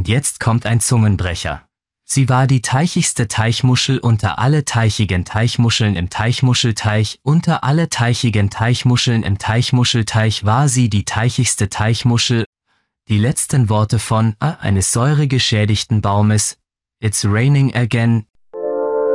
Und jetzt kommt ein Zungenbrecher. Sie war die teichigste Teichmuschel unter alle teichigen Teichmuscheln im Teichmuschelteich. Unter alle teichigen Teichmuscheln im Teichmuschelteich war sie die teichigste Teichmuschel. Die letzten Worte von eines säuregeschädigten Baumes. It's raining again.